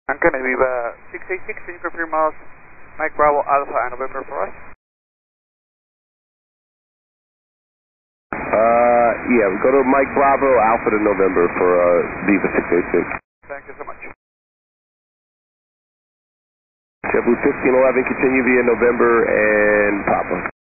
Ankara Viva 686, can you confirm us Mike Bravo Alpha and November for us? Yeah, we go to Mike Bravo Alpha to November for Viva 686. Thank you so much. JetBlue 1511, continue via November and Papa.